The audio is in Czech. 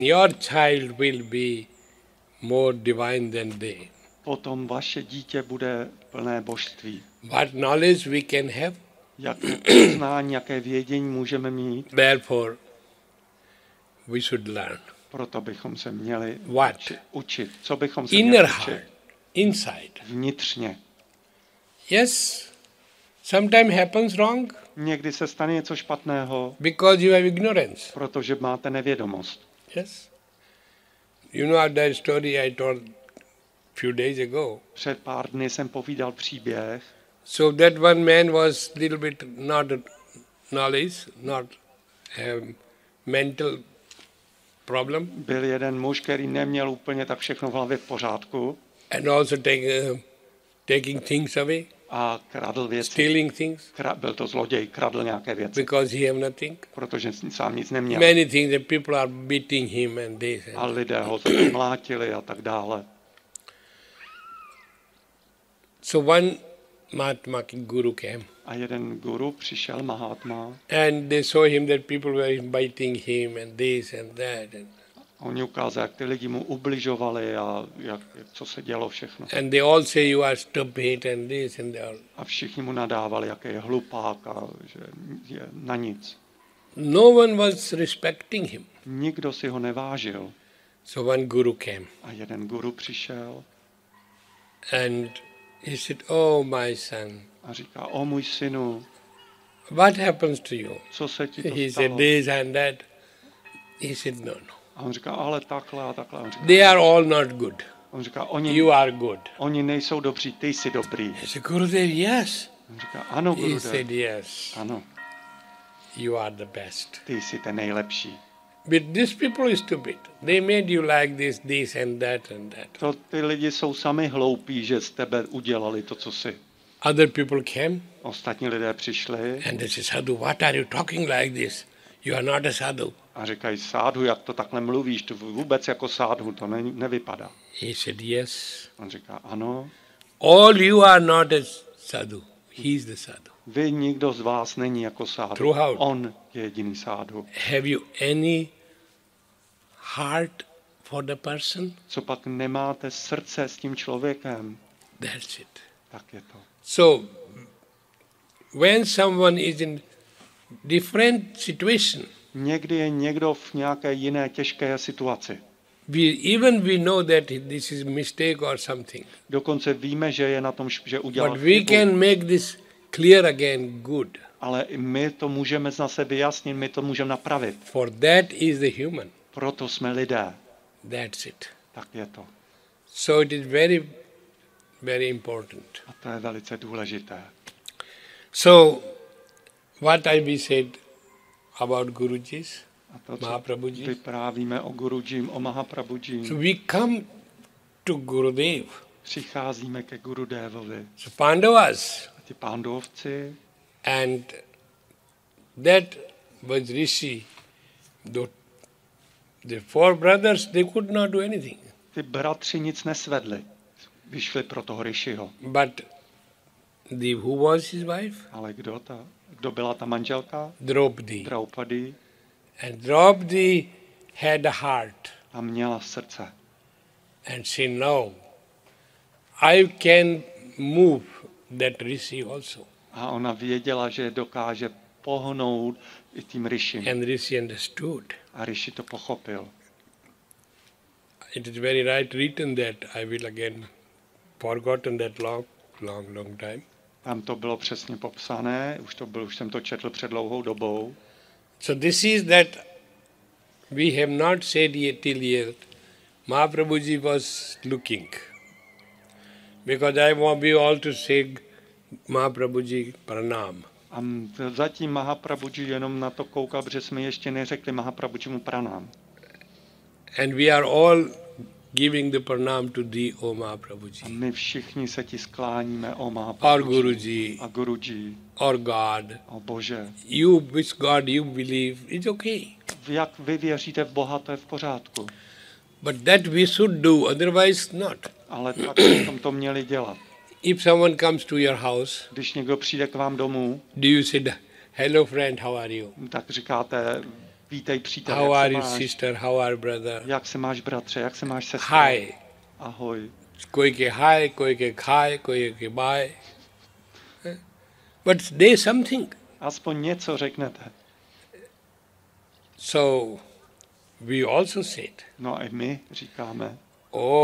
your child will be more divine than they. Potom vaše dítě bude plné božství. What knowledge we can have? Jaké poznání, jaké vědění můžeme mít, Therefore, we should learn. proto bychom se měli What? učit. Co bychom se Inner měli učit? heart, inside. Vnitřně. Yes, sometimes happens wrong Někdy se stane něco špatného, because you have ignorance. protože máte nevědomost. Yes. You know that story I told few days ago. Před pár dny jsem povídal příběh. So that one man was little bit not knowledge, not mental problem, Byl jeden muž, který neměl úplně tak všechno v hlavě v pořádku and also taking things away, a kradl věci. stealing things, Byl to zloděj, kradl nějaké věci, because he have nothing. protože sám nic neměl. Many things that people are beating him and this. A And lidé ho za to mlátili a tak dále. so one Mahatma guru came, A jeden guru přišel, Mahatma, and they saw him that people were biting him and this and that. a oni ukázali, jak ty lidi mu ubližovali a co se dělo všechno. And they all say you are stupid and this and that. A všichni mu nadávali, jaký je hlupák a že je na nic. No one was respecting him. Nikdo si ho nevážil. So one guru came A jeden guru přišel and he said, "Oh my son, a říká, o můj synu, what happens to you?" co se ti to He stalo? said this and that. He said, "No, no. A on říká, ale takhle a takhle. They are all not good. On říká, You are good." oni nejsou dobří, ty jsi dobrý. He said, "Gurudev, yes." On říká, ano, He Gurudev, said, "Yes, ano, you are the best. ty jsi ten nejlepší. But these people are stupid. They made you like this and that and that." To ty lidi jsou sami hloupí, že z tebe udělali to, co si. Other people came Ostatní lidé přišli and they said, "Sadhu, what are you talking like this? You are not a sadhu." a říkají, sádhu, jak to takhle mluvíš, to vůbec jako sádhu, to nevypadá. He said, "Yes. On říká, ano, All you are not a sadhu. He is the sadhu. vy nikdo z vás není jako sádhu. Throughout. On je jediný sádhu. Have you any heart for the person?" Co pak nemáte srdce s tím člověkem, That's it. tak je to. So, when someone is in different situation, Někdy je někdo v nějaké jiné těžké situaci. we know that this is mistake or something, Dokonce víme, že je na tom, že udělal but we chybu, can make this clear again good. ale i my to můžeme zase vyjasnit, my to můžeme napravit. For that is the human. Proto jsme lidé. That's it. Tak je to. So it is very, very important. A to je velice důležité. So, what we said about Gurujis, A to, co Mahaprabhuji. vyprávíme o Gurujim, o Mahaprabhujim, So we come to Gurudev. přicházíme ke Gurudevovi. So Pandavas, A ti pándovci, and that was Rishi. The four brothers, they could not do anything. ty bratři nic nesvedli. Vyšli pro toho Rishiho. But who was his wife? Ale kdo byla ta manželka? Draupadi. Draupadi. And Draupadi had a heart. A měla srdce. And she know, I can move that Rishi also. A ona věděla, že dokáže pohnout i tím Rishim. And Rishi understood. A Rishi to pochopil. It is very right written that I will again forgotten that long time. Tam to bylo přesně popsané, už jsem to četl před dlouhou dobou. So this is that we have not said yet till yet. Mahaprabhuji was looking. Because I want we all to say Mahaprabhuji pranam. A zatím Mahaprabhuji jenom na to koukal, protože jsme ještě neřekli Mahaprabhujimu pranám. And we are all giving the pranam to thee, O A Mahaprabhuji, my všichni se ti skláníme, o or Mahaprabhuji, Guruji, a Guruji, or God. o Bože. You, which God you believe, it's okay. Jak vy věříte v Boha, to je v pořádku. But that we should do, otherwise not. Ale tak bychom to měli dělat. If someone comes to your house, Když někdo přijde k vám domů, do you say, "Hello friend, how are you?" tak říkáte, Vítej přítel, How jak se are you, máš? sister? How are brather? Jak se máš, bratře, jak se máš, sestro? Hi. Ahoj. कोई के hi, कोई के khai, कोई के bye. But there is something. Aspoň něco řeknete. So we also said, No a i my říkáme, oh,